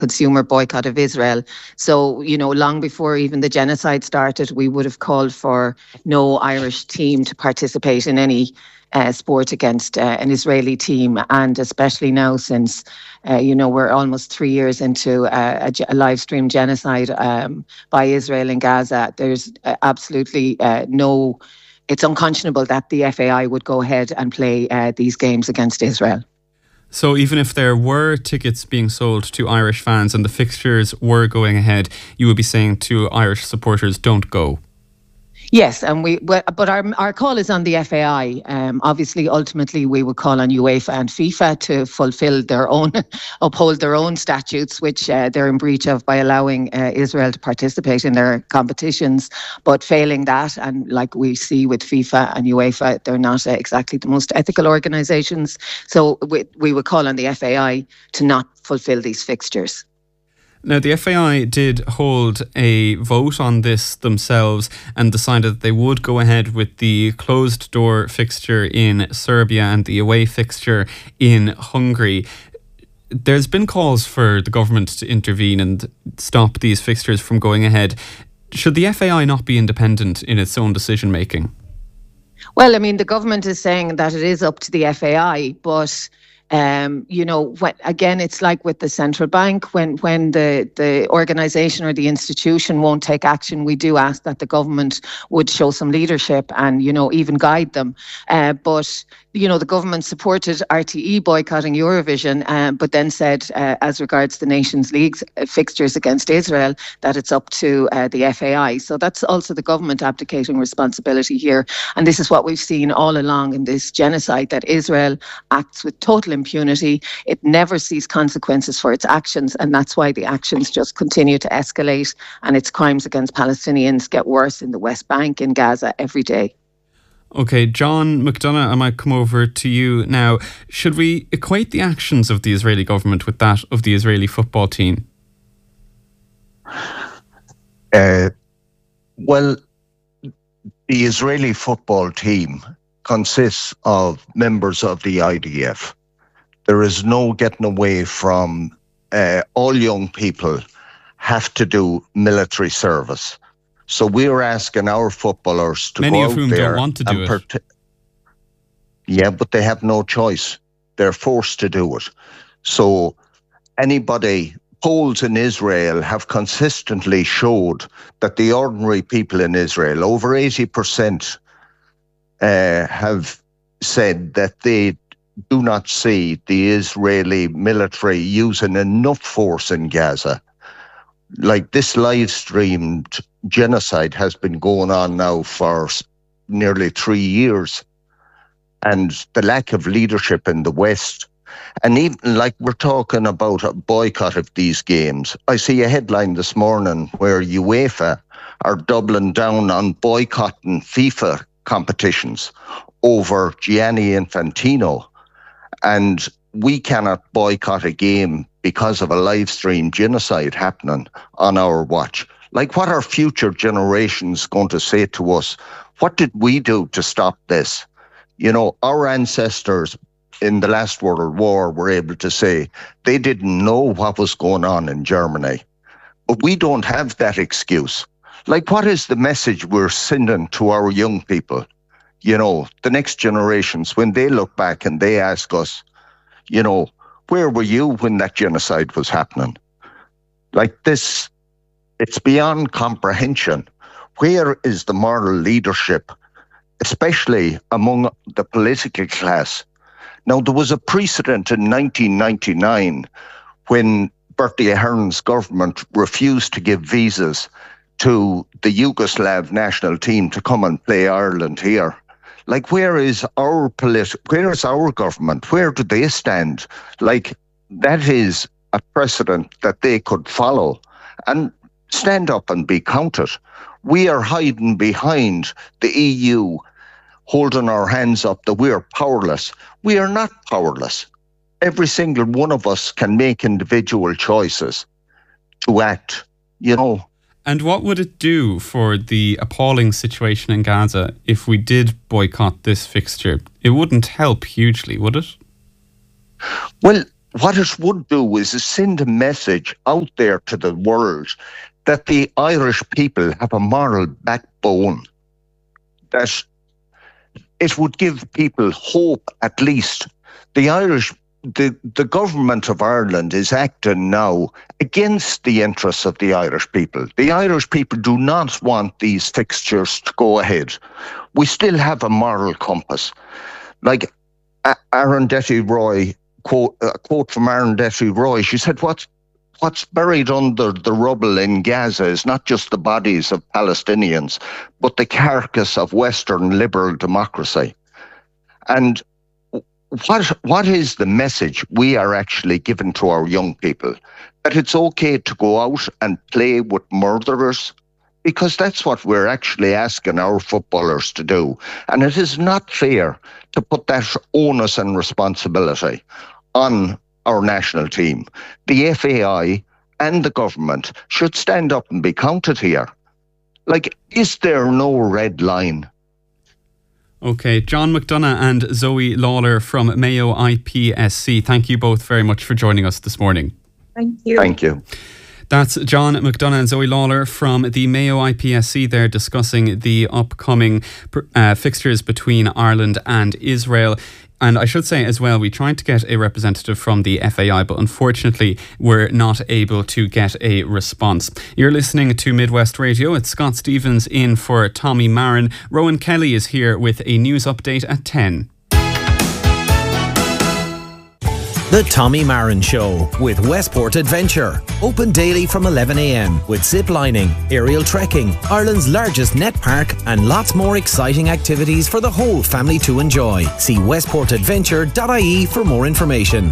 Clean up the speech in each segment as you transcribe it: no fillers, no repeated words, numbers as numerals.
consumer boycott of Israel. So, long before even the genocide started, we would have called for no Irish team to participate in any sport against an Israeli team. And especially now, since we're almost 3 years into a live stream genocide by Israel in Gaza, there's absolutely no. It's unconscionable that the FAI would go ahead and play these games against Israel. So even if there were tickets being sold to Irish fans and the fixtures were going ahead, you would be saying to Irish supporters, don't go? Yes, and but our call is on the FAI. Obviously, ultimately, we would call on UEFA and FIFA to fulfil their own, uphold their own statutes, which they're in breach of by allowing Israel to participate in their competitions. But failing that, and like we see with FIFA and UEFA, they're not exactly the most ethical organisations. So we would call on the FAI to not fulfil these fixtures. Now, the FAI did hold a vote on this themselves and decided that they would go ahead with the closed-door fixture in Serbia and the away fixture in Hungary. There's been calls for the government to intervene and stop these fixtures from going ahead. Should the FAI not be independent in its own decision-making? Well, I mean, the government is saying that it is up to the FAI, but again, it's like with the central bank, when the organisation or the institution won't take action, we do ask that the government would show some leadership and, even guide them. But the government supported RTE boycotting Eurovision, but then said, as regards the Nations League's fixtures against Israel, that it's up to the FAI. So that's also the government abdicating responsibility here. And this is what we've seen all along in this genocide, that Israel acts with total impunity. It never sees consequences for its actions, and that's why the actions just continue to escalate, and its crimes against Palestinians get worse in the West Bank, in Gaza, every day. Okay, John McDonagh, I might come over to you now. Should we equate the actions of the Israeli government with that of the Israeli football team? Well, the Israeli football team consists of members of the IDF. There is no getting away from all young people have to do military service. So we're asking our footballers to Many go of out whom there don't want to do it. Yeah, but they have no choice. They're forced to do it. So polls in Israel have consistently showed that the ordinary people in Israel, over 80%, have said that they do not see the Israeli military using enough force in Gaza. Like, this live-streamed genocide has been going on now for nearly 3 years. And the lack of leadership in the West, and even like we're talking about a boycott of these games. I see a headline this morning where UEFA are doubling down on boycotting FIFA competitions over Gianni Infantino. And we cannot boycott a game because of a live stream genocide happening on our watch. Like, what are future generations going to say to us? What did we do to stop this? Our ancestors in the last World War were able to say they didn't know what was going on in Germany. But we don't have that excuse. Like, what is the message we're sending to our young people? The next generations, when they look back and they ask us, where were you when that genocide was happening? Like this, it's beyond comprehension. Where is the moral leadership, especially among the political class? Now, there was a precedent in 1999 when Bertie Ahern's government refused to give visas to the Yugoslav national team to come and play Ireland here. Like, where is our government? Where do they stand? Like, that is a precedent that they could follow and stand up and be counted. We are hiding behind the EU, holding our hands up that we are powerless. We are not powerless. Every single one of us can make individual choices to act, And what would it do for the appalling situation in Gaza if we did boycott this fixture? It wouldn't help hugely, would it? Well, what it would do is send a message out there to the world that the Irish people have a moral backbone, that it would give people hope at least. The government of Ireland is acting now against the interests of the Irish people. The Irish people do not want these fixtures to go ahead. We still have a moral compass. Like Arundhati Roy, a quote from Arundhati Roy, she said, what's buried under the rubble in Gaza is not just the bodies of Palestinians, but the carcass of Western liberal democracy. And what is the message we are actually giving to our young people? That it's okay to go out and play with murderers? Because that's what we're actually asking our footballers to do. And it is not fair to put that onus and responsibility on our national team. The FAI and the government should stand up and be counted here. Like, is there no red line? Okay, John McDonagh and Zoe Lawler from Mayo IPSC, thank you both very much for joining us this morning. Thank you. Thank you. That's John McDonagh and Zoe Lawler from the Mayo IPSC. They're discussing the upcoming fixtures between Ireland and Israel. And I should say as well, we tried to get a representative from the FAI, but unfortunately we're not able to get a response. You're listening to Midwest Radio. It's Scott Stevens in for Tommy Marin. Rowan Kelly is here with a news update at 10. The Tommy Marin Show with Westport Adventure. Open daily from 11 a.m. with zip lining, aerial trekking, Ireland's largest net park, and lots more exciting activities for the whole family to enjoy. See westportadventure.ie for more information.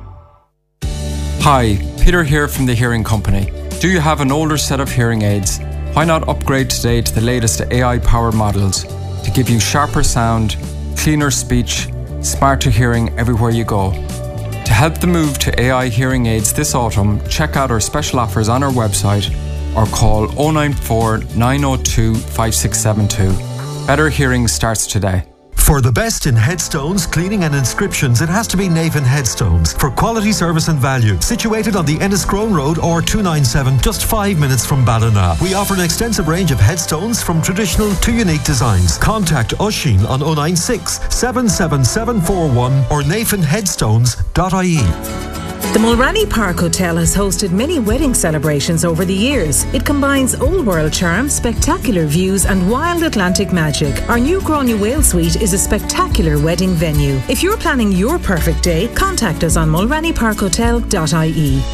Hi, Peter here from the Hearing Company. Do you have an older set of hearing aids? Why not upgrade today to the latest AI-powered models to give you sharper sound, cleaner speech, smarter hearing everywhere you go? To help the move to AI hearing aids this autumn, check out our special offers on our website or call 094 902 5672. Better hearing starts today. For the best in headstones, cleaning and inscriptions, it has to be Navan Headstones. For quality service and value, situated on the Enniscrone Road or 297, just 5 minutes from Ballina. We offer an extensive range of headstones from traditional to unique designs. Contact Oisín on 096 77741 or navanheadstones.ie. The Mulranny Park Hotel has hosted many wedding celebrations over the years. It combines old world charm, spectacular views and wild Atlantic magic. Our new Gráinne Whale Suite is a spectacular wedding venue. If you're planning your perfect day, contact us on mulrannyparkhotel.ie.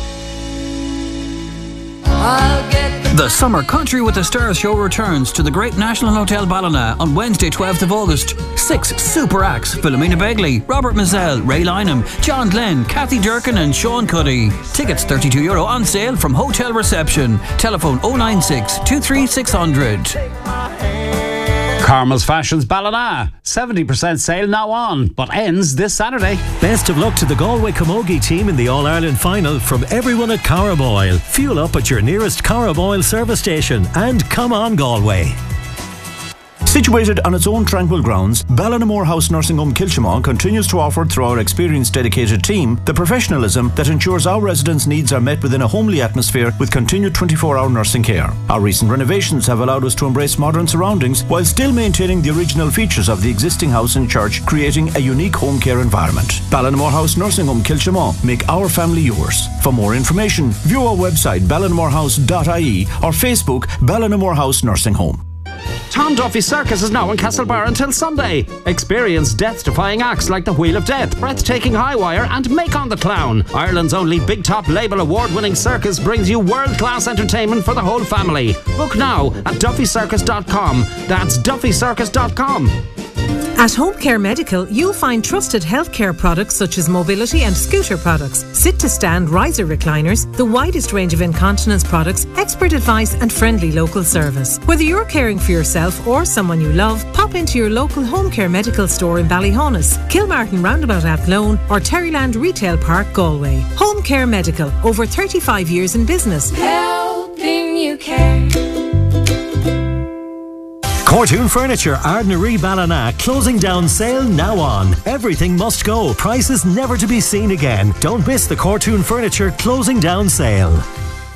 The Summer Country with the Stars show returns to the Great National Hotel Ballina on Wednesday 12th of August. 6 super acts: Philomena Begley, Robert Mazzell, Ray Lynham, John Glenn, Kathy Durkin and Sean Cuddy. Tickets €32 on sale from hotel reception. Telephone 096 23600. Carmel's Fashions Ballina. 70% sale now on, but ends this Saturday. Best of luck to the Galway Camogie team in the All-Ireland final from everyone at Carraboyle. Fuel up at your nearest Carraboyle service station and come on Galway. Situated on its own tranquil grounds, Ballinamore House Nursing Home Kilchimon continues to offer, through our experienced dedicated team, the professionalism that ensures our residents' needs are met within a homely atmosphere with continued 24-hour nursing care. Our recent renovations have allowed us to embrace modern surroundings while still maintaining the original features of the existing house and church, creating a unique home care environment. Ballinamore House Nursing Home Kilchimon. Make our family yours. For more information, view our website ballinamorehouse.ie or Facebook Ballinamore House Nursing Home. Tom Duffy Circus is now in Castlebar until Sunday. Experience death-defying acts like the Wheel of Death, Breathtaking High Wire and Make on the Clown. Ireland's only Big Top Label award-winning circus brings you world-class entertainment for the whole family. Book now at duffycircus.com. That's duffycircus.com. At Home Care Medical, you'll find trusted healthcare products such as mobility and scooter products, sit-to-stand riser recliners, the widest range of incontinence products, expert advice and friendly local service. Whether you're caring for yourself or someone you love, pop into your local Home Care Medical store in Ballyhonus, Kilmartin Roundabout Athlone or Terryland Retail Park, Galway. Home Care Medical, over 35 years in business. Helping you care. Cortoon Furniture, Ardnaree Ballina, closing down sale now on. Everything must go. Prices never to be seen again. Don't miss the Cortoon Furniture closing down sale.